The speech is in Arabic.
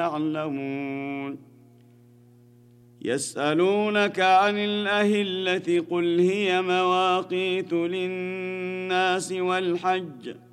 يعلمون يسألونك عن الأهلة قل هي مواقيت للناس والحج